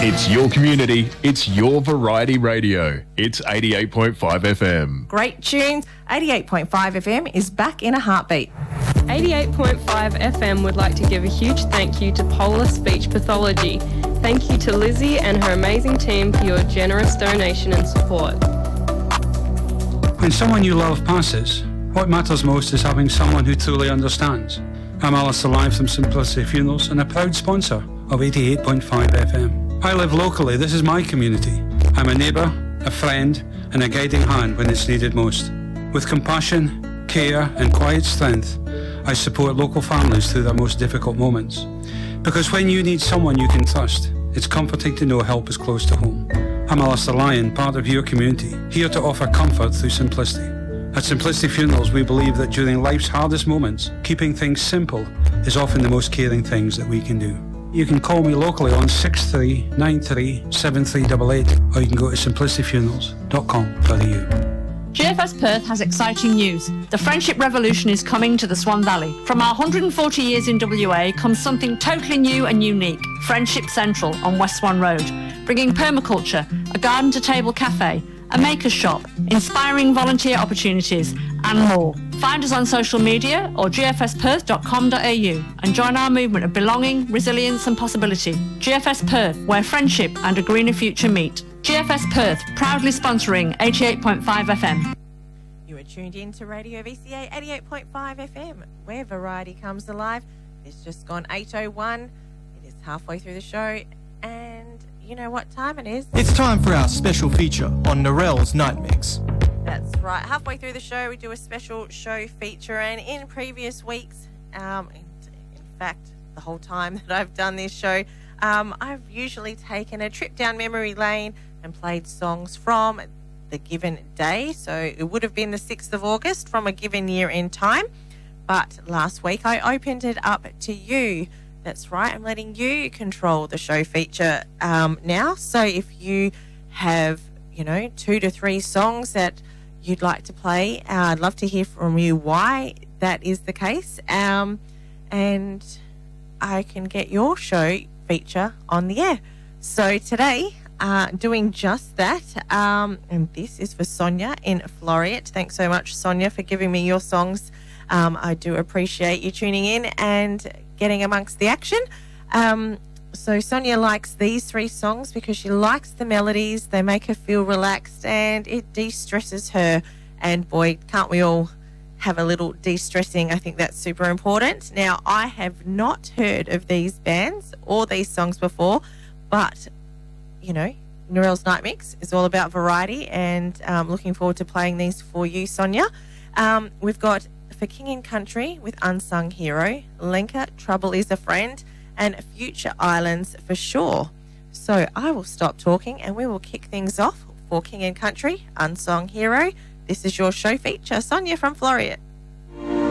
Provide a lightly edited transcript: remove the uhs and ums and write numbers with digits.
It's your community. It's your variety radio. It's 88.5 FM. Great tunes. 88.5 FM is back in a heartbeat. 88.5 FM would like to give a huge thank you to Polar Speech Pathology. Thank you to Lizzie and her amazing team for your generous donation and support. When someone you love passes, what matters most is having someone who truly understands. I'm Alistair Live from Simplicity Funerals and a proud sponsor of 88.5 FM. I live locally. This is my community. I'm a neighbour, a friend, and a guiding hand when it's needed most. With compassion, care, and quiet strength, I support local families through their most difficult moments. Because when you need someone you can trust, it's comforting to know help is close to home. I'm Alistair Lyon, part of your community, here to offer comfort through simplicity. At Simplicity Funerals, we believe that during life's hardest moments, keeping things simple is often the most caring things that we can do. You can call me locally on 63937388, or you can go to simplicityfunerals.com.au. GFS Perth has exciting news. The Friendship Revolution is coming to the Swan Valley. From our 140 years in WA comes something totally new and unique. Friendship Central on West Swan Road, bringing permaculture, a garden-to-table cafe, a maker's shop, inspiring volunteer opportunities, and more. Find us on social media or gfsperth.com.au and join our movement of belonging, resilience and possibility. GFS Perth, where friendship and a greener future meet. GFS Perth, proudly sponsoring 88.5 FM. You are tuned in to Radio VCA 88.5 FM, where variety comes alive. It's just gone 8:01. It is halfway through the show, and you know what time it is? It's time for our special feature on Narelle's Night Mix. That's right. Halfway through the show, we do a special show feature, and in previous weeks, in fact, the whole time that I've done this show, I've usually taken a trip down memory lane and played songs from the given day. So it would have been the 6th of August from a given year in time. But last week, I opened it up to you. That's right. I'm letting you control the show feature now. So if you have, 2 to 3 songs that you'd like to play, I'd love to hear from you why that is the case. And I can get your show feature on the air. So today, doing just that. And this is for Sonia in Floriat. Thanks so much, Sonia, for giving me your songs. I do appreciate you tuning in and getting amongst the action. So Sonia likes these 3 songs because she likes the melodies. They make her feel relaxed and it de-stresses her. And boy, can't we all have a little de-stressing? I think that's super important. Now, I have not heard of these bands or these songs before, but, Narelle's Night Mix is all about variety, and looking forward to playing these for you, Sonia. We've got For King and Country with Unsung Hero, Lenka, Trouble is a Friend, and Future Islands for Sure. So I will stop talking and we will kick things off for King and Country, Unsung Hero. This is your show feature, Sonia from Floriat.